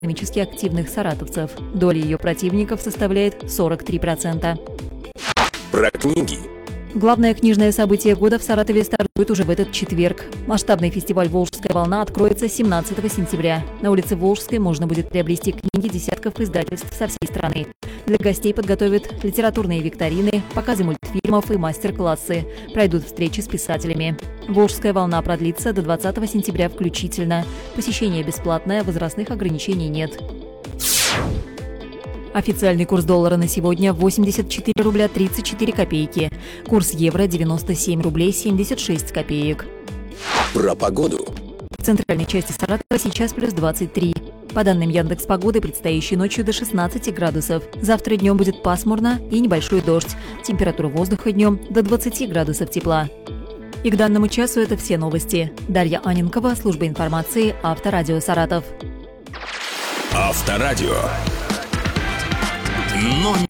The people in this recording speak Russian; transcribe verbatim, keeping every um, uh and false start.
экономически активных саратовцев. Доля ее противников составляет сорок три процента. Про книги. Главное книжное событие года в Саратове стартует уже в этот четверг. Масштабный фестиваль «Волжская волна» откроется семнадцатого сентября. На улице Волжской можно будет приобрести книги десятков издательств со всей страны. Для гостей подготовят литературные викторины, показы мультфильмов и мастер-классы. Пройдут встречи с писателями. «Волжская волна» продлится до двадцатого сентября включительно. Посещение бесплатное, возрастных ограничений нет. Официальный курс доллара на сегодня восемьдесят четыре рубля тридцать четыре копейки. Курс евро девяносто семь рублей семьдесят шесть копеек. Про погоду. В центральной части Саратова сейчас плюс двадцать три. По данным Яндекс.Погоды, предстоящей ночью до шестнадцати градусов. Завтра днем будет пасмурно и небольшой дождь. Температура воздуха днем до двадцати градусов тепла. И к данному часу это все новости. Дарья Аненкова, служба информации, Авторадио Саратов. Авторадио. Номер